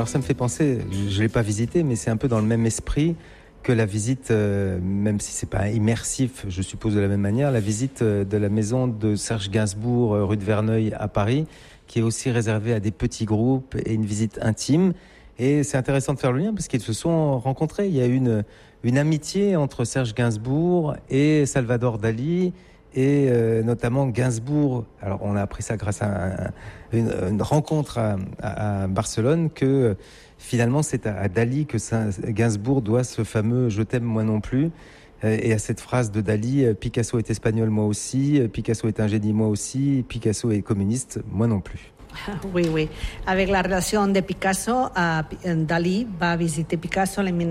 Alors ça me fait penser, je ne l'ai pas visité, mais c'est un peu dans le même esprit que la visite, même si c'est pas immersif, je suppose de la même manière, la visite de la maison de Serge Gainsbourg, rue de Verneuil à Paris, qui est aussi réservée à des petits groupes et une visite intime. Et c'est intéressant de faire le lien parce qu'ils se sont rencontrés. Il y a une amitié entre Serge Gainsbourg et Salvador Dali, et notamment Gainsbourg. Alors on a appris ça grâce à une rencontre à Barcelone, que finalement c'est à Dali que Gainsbourg doit ce fameux « Je t'aime moi non plus ». Et à cette phrase de Dali, Picasso est espagnol, moi aussi, Picasso est un génie, moi aussi, Picasso est communiste, moi non plus. Oui, oui. Avec la relation de Picasso, Dalí va visiter Picasso en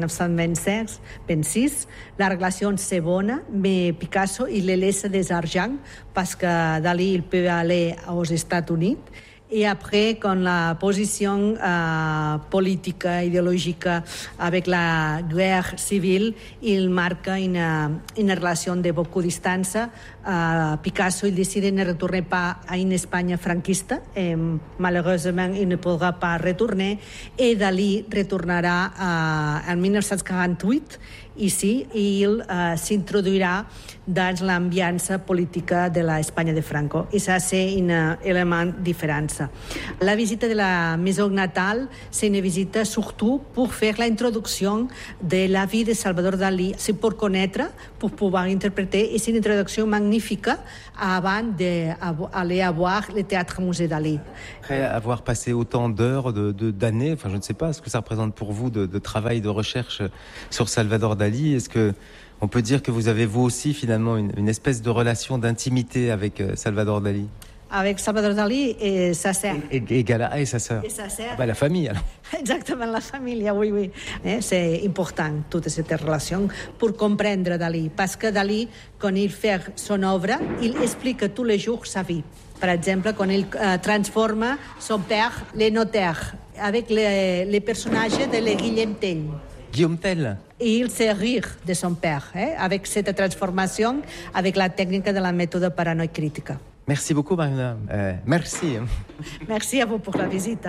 1926. La relation c'est bonne, mais Picasso il le laisse des argent parce que Dalí il peut aller aux États-Unis. Et après, quand la position politique, idéologique avec la guerre civile, il marque une relation de beaucoup de distance. Picasso il décide de ne retourner pas à une Espagne franquiste. Et, malheureusement, il ne pourra pas retourner. Et Dalí retournera en 1948 ici i il s'introduirà dans l'ambiance politica de l'Espanya de Franco. I ça, c'est un élément différent. La visita de la maison natale, c'est une visite surtout pour faire l'introduction de la vie de Salvador Dalí. C'est pour connaître, pour pouvoir interpréter, et c'est une introduction magnifique avant d'aller voir le théâtre musée Dalí. Après avoir passé autant d'heures, d'années, enfin je ne sais pas ce que ça représente pour vous de travail, de recherche sur Salvador Dalí, est-ce que on peut dire que vous avez vous aussi finalement une espèce de relation d'intimité avec Salvador Dalí? Avec Salvador Dalí et sa sœur. Et Gala et sa sœur. Et sa sœur. La famille alors. Exactement, la famille, oui, oui. C'est important, toute cette relation, pour comprendre Dalí. Parce que Dalí, quand il fait son œuvre, il explique tous les jours sa vie. Par exemple, quand il transforme son père, le notaire, avec les personnages de Guillaume Tell. Guillaume Tell. Et il sait rire de son père, avec cette transformation, avec la technique de la méthode paranoïde critique. Merci beaucoup, Mariona. Merci. Merci à vous pour la visite.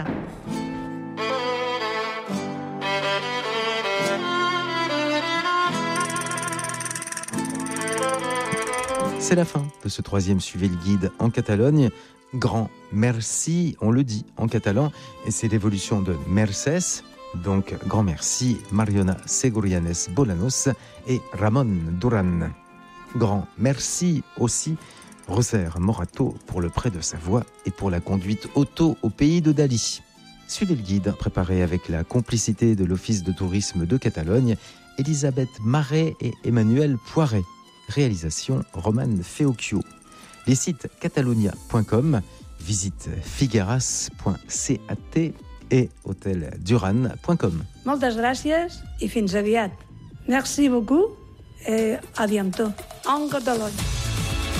C'est la fin de ce troisième Suivez le guide en Catalogne. Grand merci, on le dit en catalan, et c'est l'évolution de Mercès. Donc, grand merci, Mariona Segurianes Bolanos et Ramon Duran. Grand merci aussi, Roser Morato, pour le prêt de sa voix et pour la conduite auto au pays de Dalí. Suivez le guide, préparé avec la complicité de l'Office de tourisme de Catalogne, Elisabeth Marais et Emmanuel Poiret. Réalisation Romane Feocchio. Les sites catalonia.com, visite figueras.cat et hotelduran.com. Moltes gràcies i fins aviat. Merci beaucoup et à bientôt. En Catalogne.